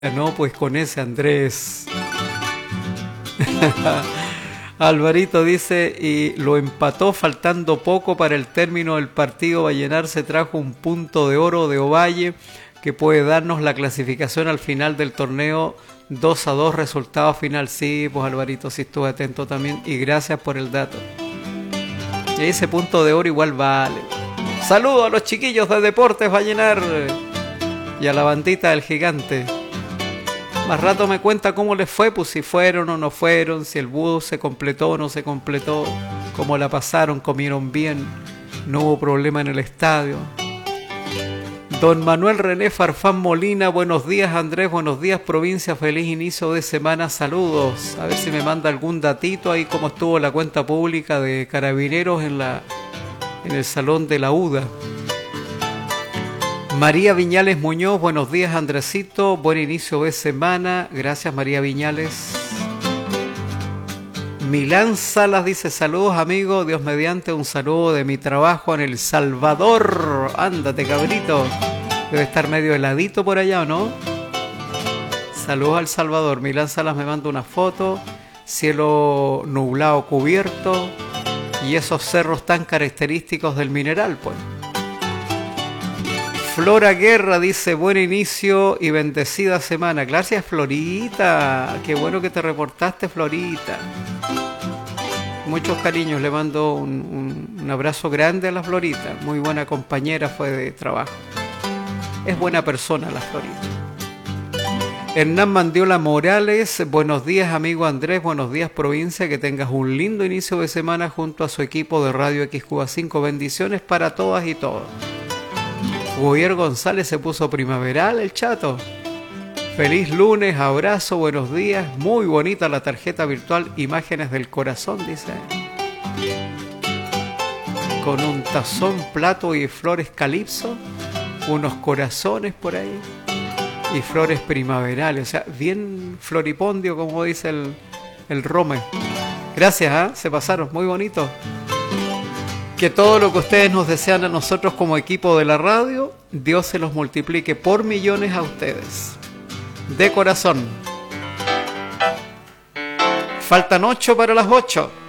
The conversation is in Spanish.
No, pues con ese Andrés. Alvarito dice, y lo empató faltando poco para el término del partido. Vallenar se trajo un punto de oro de Ovalle que puede darnos la clasificación al final del torneo. 2-2 resultado final. Sí, pues Alvarito, sí estuve atento también y gracias por el dato. Y ese punto de oro igual vale. Saludos a los chiquillos de Deportes Vallenar y a la bandita del Gigante. Más rato me cuenta cómo les fue, pues si fueron o no fueron, si el bus se completó o no se completó, cómo la pasaron, comieron bien, no hubo problema en el estadio. Don Manuel René Farfán Molina, buenos días Andrés, buenos días provincia, feliz inicio de semana, saludos. A ver si me manda algún datito ahí cómo estuvo la cuenta pública de Carabineros en el salón de la UDA. María Viñales Muñoz, buenos días Andresito, buen inicio de semana, gracias María Viñales. Milán Salas dice, saludos amigo, Dios mediante, un saludo de mi trabajo en El Salvador. Ándate cabrito, debe estar medio heladito por allá, ¿o no? Saludos al Salvador. Milán Salas me manda una foto, cielo nublado cubierto y esos cerros tan característicos del mineral, pues. Flora Guerra dice, buen inicio y bendecida semana. Gracias Florita, qué bueno que te reportaste Florita. Muchos cariños, le mando un abrazo grande a la Florita. Muy buena compañera fue de trabajo. Es buena persona la Florita. Hernán Mandiola Morales, buenos días amigo Andrés, buenos días provincia, que tengas un lindo inicio de semana junto a su equipo de Radio XQ5. Bendiciones para todas y todos. Javier González se puso primaveral el chato. Feliz lunes, abrazo, buenos días. Muy bonita la tarjeta virtual, imágenes del corazón, dice. Con un tazón, plato y flores calipso, unos corazones por ahí y flores primaverales. O sea, bien floripondio, como dice el Rome. Gracias, ¿eh? Se pasaron, muy bonito. Que todo lo que ustedes nos desean a nosotros como equipo de la radio, Dios se los multiplique por millones a ustedes. De corazón. Faltan 8 para las 8.